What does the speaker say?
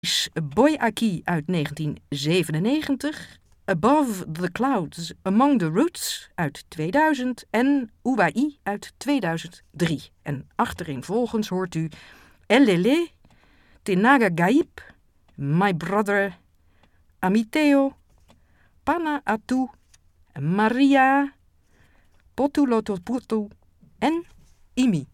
Boy Aki uit 1997, Above the Clouds, Among the Roots uit 2000 en Uwai uit 2003. En achtereenvolgens hoort u Elele, Tenaga Gaib, My Brother, Amiteo, Pana Atu, Maria, Potulotoputu en Imi.